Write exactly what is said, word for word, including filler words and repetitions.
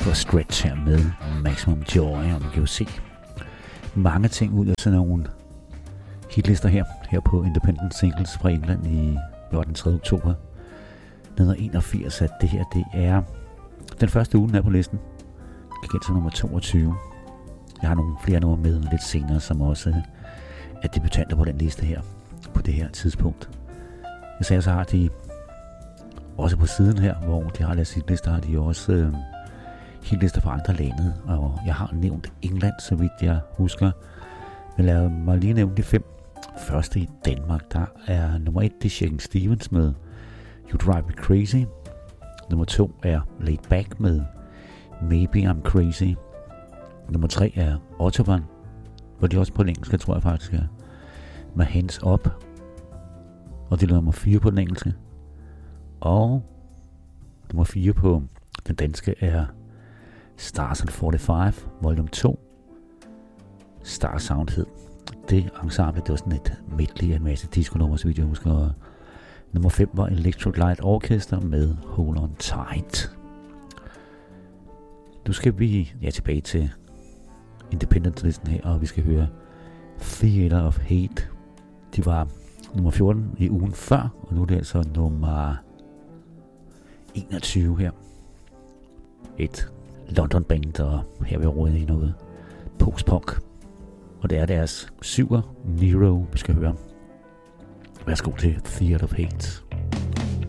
for Stretch her med Maximum Joy, og man kan jo se mange ting ud af sådan nogle hitlister her, her på Independent Singles fra England i den tredje oktober nitten enogfirs, at det her, det er den første uge, den er på listen. Det gælder nummer toogtyve. Jeg har nogle flere numre med lidt senere, som også er debutanter på den liste her, på det her tidspunkt. Jeg sagde, så har de også på siden her, hvor de har deres hitlister, har de også øh, hitlister fra andre lande, og jeg har nævnt England, så vidt jeg husker. Men lad mig lige nævne de fem første i Danmark. Der er nummer et, det er Shakin' Stevens med You Drive Me Crazy. Nummer to er Laid Back med Maybe I'm Crazy. Nummer tre er Autobahn, hvor de også på den engelske, tror jeg faktisk er, med Hands Up. Og det er nummer fire på den engelske. Og nummer fire på den danske er Stars on fyrre-fem, volume to. Star Sound hed det ensemble, det var sådan et medley af en masse disco-nummer, så vidt jeg husker. Og nummer fem var Electric Light Orchestra med Hold On Tight. Nu skal vi ja, tilbage til Independent-listen her, og vi skal høre Theater of Hate. De var nummer fjorten i ugen før, og nu er det altså nummer enogtyve her. Et London band, og her vil jeg råde i noget post-punk. Og det er deres syver, Nero, vi skal høre. Værsgo til Theater of Hate.